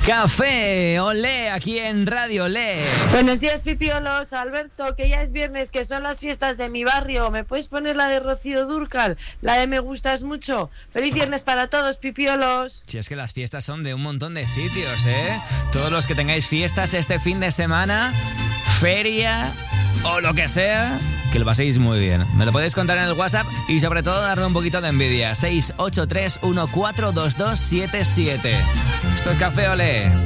Café Olé, aquí en Radio Olé. Buenos días, pipiolos. Alberto, que ya es viernes, que son las fiestas de mi barrio. ¿Me puedes poner la de Rocío Dúrcal? La de Me Gustas Mucho. Feliz viernes para todos, pipiolos. Si es que las fiestas son de un montón de sitios, ¿eh? Todos los que tengáis fiestas este fin de semana, feria o lo que sea, que lo paséis muy bien. Me lo podéis contar en el WhatsApp y sobre todo darme un poquito de envidia. 683142277. Esto es Café Olé.